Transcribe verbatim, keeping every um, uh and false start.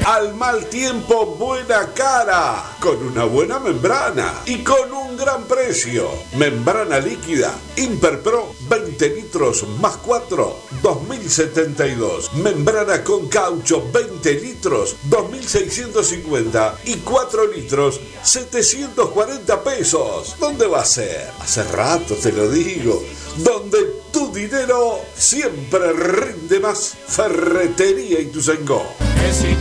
Al mal tiempo, buena cara, con una buena membrana y con un gran precio. Membrana líquida Imperpro, veinte litros más cuatro, dos mil setenta y dos. Membrana con caucho, veinte litros, dos mil seiscientos cincuenta y cuatro litros, setecientos cuarenta pesos. ¿Dónde va a ser? Hace rato te lo digo. Donde tu dinero siempre rinde más. Ferretería Ituzaingó. Que si